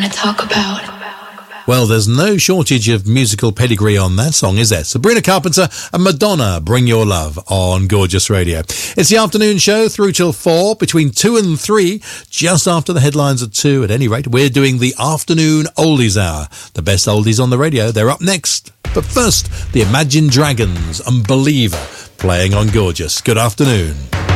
want to talk about. Well, there's no shortage of musical pedigree on that song, is there? Sabrina Carpenter and Madonna, Bring Your Love on Gorgeous Radio. It's the afternoon show through till 4, between 2 and 3, just after the headlines at 2. At any rate, we're doing the afternoon oldies hour. The best oldies on the radio, they're up next. But first, the Imagine Dragons and Believer playing on Gorgeous. Good afternoon.